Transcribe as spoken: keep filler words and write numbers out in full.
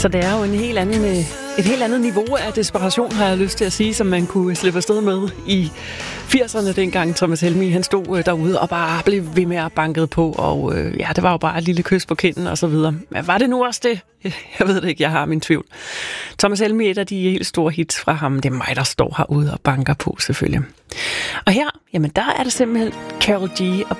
Så det er jo en helt anden, et helt andet niveau af desperation, har jeg lyst til at sige, som man kunne slippe afsted med i firserne, dengang Thomas Helmig, han stod derude og bare blev ved med at banke på, og øh, ja, det var jo bare et lille kys på kinden og så videre. Men var det nu også det? Jeg ved det ikke, jeg har min tvivl. Thomas Helmig, et af de helt store hits fra ham, det er mig, der står herude og banker på, selvfølgelig. Og her, jamen der er det simpelthen Karol G og